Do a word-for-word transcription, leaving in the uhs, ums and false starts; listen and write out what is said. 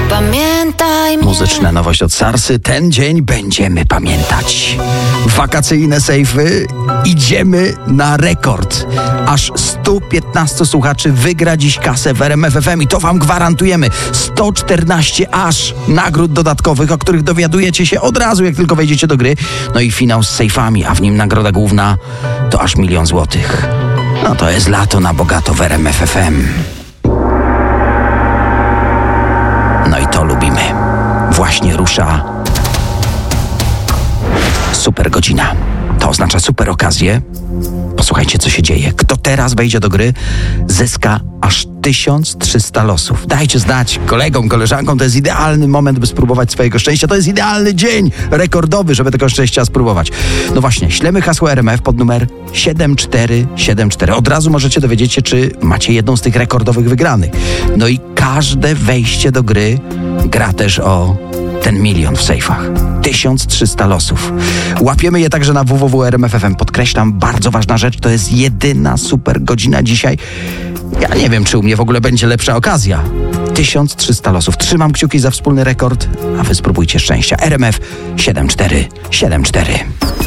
Pamiętaj mnie. Muzyczna nowość od Sarsy. Ten dzień będziemy pamiętać. Wakacyjne sejfy. Idziemy na rekord. Aż sto piętnaście słuchaczy wygra dziś kasę w R M F F M i to wam gwarantujemy. sto czternaście aż nagród dodatkowych, o których dowiadujecie się od razu, jak tylko wejdziecie do gry. No i finał z sejfami, a w nim nagroda główna to aż milion złotych. No to jest lato na bogato w R M F F M. No i to lubimy. Właśnie rusza super godzina. To oznacza super okazję. Posłuchajcie, co się dzieje. Kto teraz wejdzie do gry, zyska aż tysiąc trzysta losów. Dajcie znać kolegom, koleżankom, to jest idealny moment, by spróbować swojego szczęścia. To jest idealny dzień rekordowy, żeby tego szczęścia spróbować. No właśnie, ślemy hasło R M F pod numer siedem cztery siedem cztery. Od razu możecie dowiedzieć się, czy macie jedną z tych rekordowych wygranych. No i każde wejście do gry gra też o ten milion w sejfach. tysiąc trzysta losów. Łapiemy je także na w w w kropka r m f f m. Podkreślam, bardzo ważna rzecz, to jest jedyna super godzina dzisiaj. Ja nie wiem, czy u mnie w ogóle będzie lepsza okazja. tysiąc trzysta losów. Trzymam kciuki za wspólny rekord, a wy spróbujcie szczęścia. R M F siedem cztery siedem cztery.